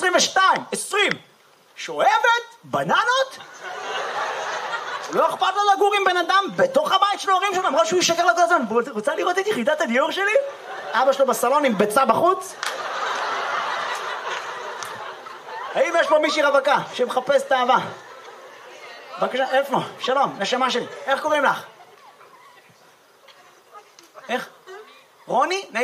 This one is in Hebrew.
22, 20. שואבת? בננות? לא אכפת לו לגור עם בן אדם בתוך הבית של ההורים שלו, אמרה שהוא ישקר לו כל הזמן. רוצה לראות את יחידת הדיור שלי? אבא שלו בסלון עם ביצה בחוץ? האם יש פה מישהי רווקה שמחפש את האהבה? בבקשה, איפה? שלום, נשמה שלי. איך קוראים לך? איך? רוני?